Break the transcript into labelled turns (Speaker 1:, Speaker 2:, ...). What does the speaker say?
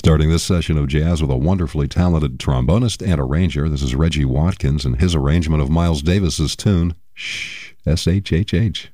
Speaker 1: Starting this session of jazz with a wonderfully talented trombonist and arranger, this is Reggie Watkins and his arrangement of Miles Davis's tune, Shh, S-H-H-H.